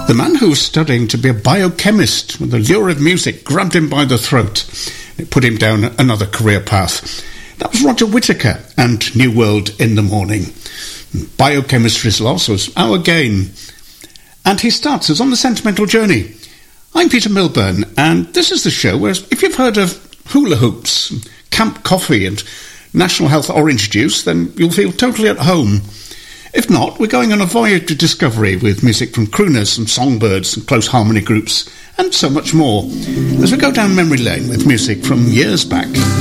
The man who was studying to be a biochemist when the lure of music grabbed him by the throat. It put him down another career path. That was Roger Whittaker and New World in the Morning. Biochemistry's loss was our gain. And he starts us on the sentimental journey. I'm Peter Milburn, and this is the show where, if you've heard of hula hoops, camp coffee and National Health orange juice, then you'll feel totally at home. If not, we're going on a voyage to discovery with music from crooners and songbirds and close harmony groups, and so much more, as we go down memory lane with music from years back.